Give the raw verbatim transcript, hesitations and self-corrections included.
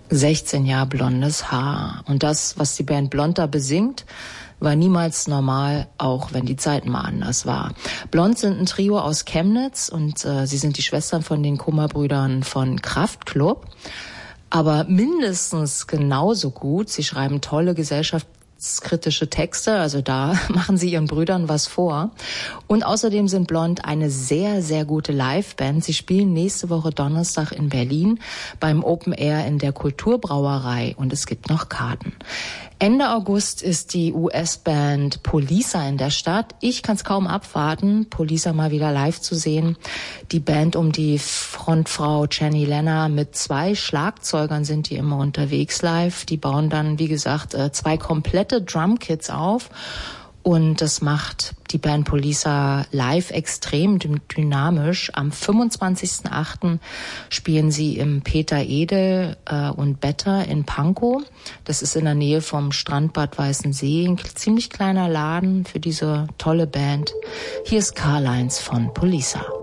sechzehn Jahre blondes Haar. Und das, was die Band Blond da besingt, war niemals normal, auch wenn die Zeit mal anders war. Blond sind ein Trio aus Chemnitz und äh, sie sind die Schwestern von den Kummerbrüdern von Kraftklub. Aber mindestens genauso gut, sie schreiben tolle gesellschaftskritische Texte, also da machen sie ihren Brüdern was vor. Und außerdem sind Blond eine sehr, sehr gute Liveband. Sie spielen nächste Woche Donnerstag in Berlin beim Open Air in der Kulturbrauerei und es gibt noch Karten. Ende August ist die U S-Band Poliça in der Stadt. Ich kann es kaum abwarten, Poliça mal wieder live zu sehen. Die Band um die Frontfrau Jenny Lenner mit zwei Schlagzeugern sind die immer unterwegs live. Die bauen dann, wie gesagt, zwei komplette Drumkits auf. Und das macht die Band Poliça live extrem dynamisch. Am fünfundzwanzigsten achten spielen sie im Peter Edel äh, und Better in Pankow. Das ist in der Nähe vom Strandbad Weißensee. Ein ziemlich kleiner Laden für diese tolle Band. Hier ist Karl-Heinz von Poliça.